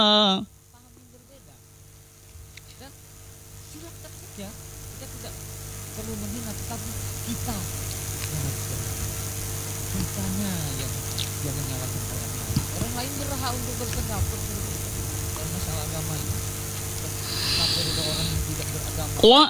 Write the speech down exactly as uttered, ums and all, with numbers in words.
paham yang berbeda. Dan silakan saja, kita tidak perlu menghina, tetapi kita yang harus benar. Kitanya yang jangan nyalakan orang lain. Orang lain berhak untuk berpendapat dalam masalah agama ini. Sampai ada orang yang tidak beragama